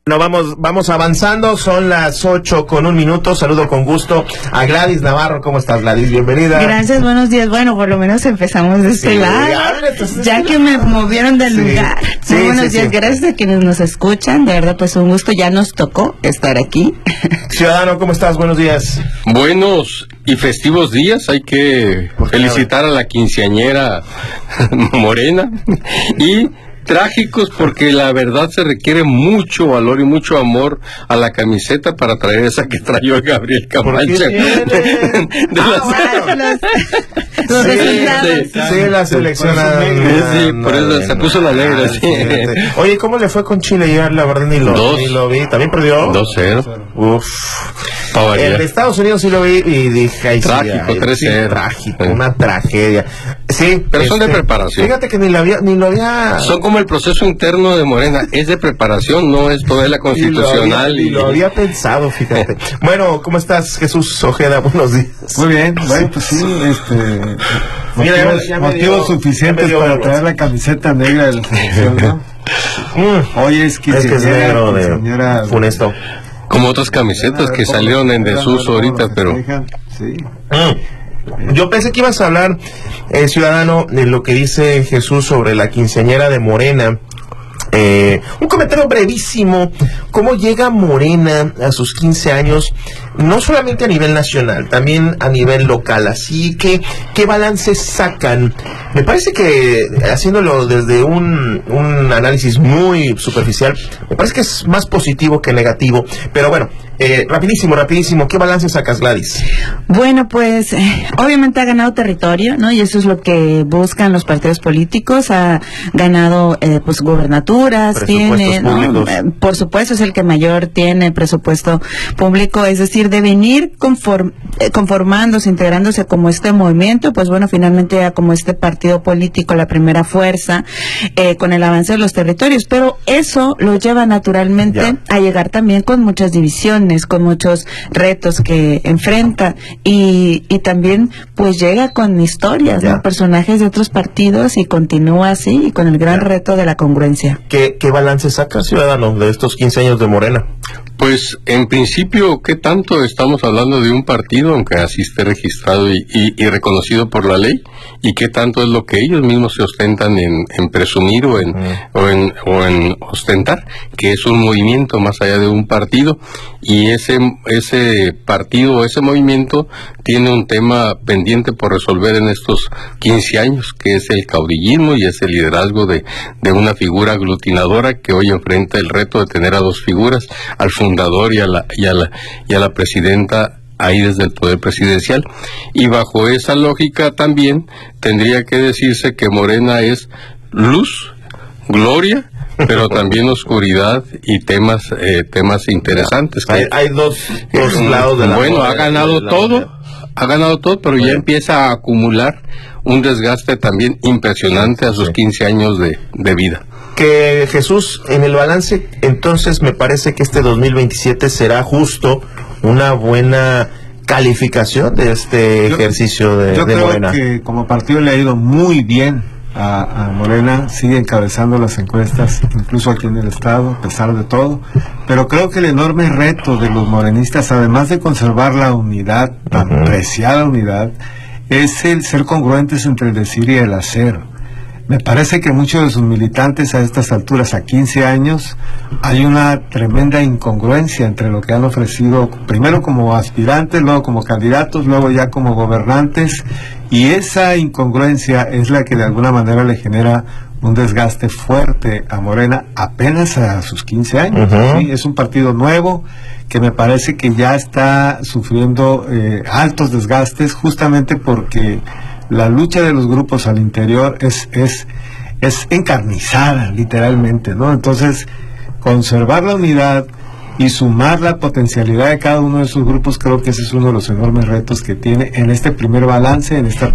No, vamos avanzando, son las 8:01. Saludo con gusto a Gladys Navarro. ¿Cómo estás, Gladys? Bienvenida. Gracias, buenos días. Bueno, por lo menos empezamos de este lado, ya que me movieron del lugar. Buenos días, gracias a quienes nos escuchan. De verdad, pues un gusto, ya nos tocó estar aquí. Ciudadano, ¿cómo estás? Buenos días. Buenos y festivos días. Hay que felicitar a la quinceañera Morena y trágicos, porque la verdad se requiere mucho valor y mucho amor a la camiseta para traer esa que trayó el Gabriel Camacho. Los resultados. Sí, la selección. Sí, por eso se puso la negra. Sí. Oye, ¿cómo le fue con Chile? Ya la verdad ni lo vi. ¿También perdió? 2-0. Uf. El de Estados Unidos sí lo vi y dije, ay, trágico, 3-0. Trágico, una tragedia. Sí, pero son de preparación. Fíjate que ni lo había. Son como el proceso interno de Morena, es de preparación, no es toda la constitucional. Y lo había pensado, fíjate. Bueno, ¿cómo estás, Jesús Ojeda? Buenos días. Muy bien, bueno, pues sí, motivos suficientes para traer la camiseta negra de la selección, ¿no? Hoy es que es negro de señora Funesto. Como otras camisetas que salieron en desuso ahorita, pero... Sí. Yo pensé que ibas a hablar, ciudadano, de lo que dice Jesús sobre la quinceañera de Morena. Un comentario brevísimo. ¿Cómo llega Morena a sus 15 años? No solamente a nivel nacional, también a nivel local. Así que, ¿qué balances sacan? Me parece que, haciéndolo desde un análisis muy superficial, me parece que es más positivo que negativo. Pero bueno, rapidísimo, ¿qué balance sacas, Gladys? Bueno, pues, obviamente ha ganado territorio, ¿no? Y eso es lo que buscan los partidos políticos. Ha ganado, pues, gubernaturas, tiene, ¿no? Por supuesto, es el que mayor tiene presupuesto público, es decir, de venir conformándose, integrándose como este movimiento, pues bueno, finalmente ya como este partido político, la primera fuerza, con el avance de los territorios, pero eso lo lleva naturalmente a llegar también con muchas divisiones, con muchos retos que enfrenta, y también pues llega con historias, ¿no? Personajes de otros partidos, y continúa así, y con el gran reto de la congruencia. ¿Qué balance saca, ciudadano, de estos 15 años de Morena? Pues, en principio, ¿qué tanto estamos hablando de un partido, aunque así esté registrado y reconocido por la ley? ¿Y qué tanto es lo que ellos mismos se ostentan en presumir o en ostentar? Que es un movimiento más allá de un partido, y ese partido o ese movimiento tiene un tema pendiente por resolver en estos 15 años, que es el caudillismo y es el liderazgo de una figura aglutinadora que hoy enfrenta el reto de tener a dos figuras, al fundador y a la presidenta ahí desde el poder presidencial. Y bajo esa lógica también tendría que decirse que Morena es luz, gloria, pero también oscuridad y temas interesantes. Hay dos lados de la Bueno, ha ganado todo, pero ya empieza a acumular un desgaste también impresionante a sus 15 años de vida. Que Jesús, en el balance, entonces me parece que este 2027 será justo una buena calificación de este ejercicio de Morena. Yo creo que como partido le ha ido muy bien a Morena, sigue encabezando las encuestas, incluso aquí en el estado, a pesar de todo, pero creo que el enorme reto de los morenistas, además de conservar la unidad, tan preciada unidad, es el ser congruentes entre el decir y el hacer. Me parece que muchos de sus militantes a estas alturas, a 15 años, hay una tremenda incongruencia entre lo que han ofrecido, primero como aspirantes, luego como candidatos, luego ya como gobernantes, y esa incongruencia es la que de alguna manera le genera un desgaste fuerte a Morena apenas a sus 15 años. ¿Sí? Es un partido nuevo que me parece que ya está sufriendo altos desgastes, justamente porque la lucha de los grupos al interior es encarnizada, literalmente, ¿no? Entonces, conservar la unidad y sumar la potencialidad de cada uno de esos grupos, creo que ese es uno de los enormes retos que tiene en este primer balance, en esta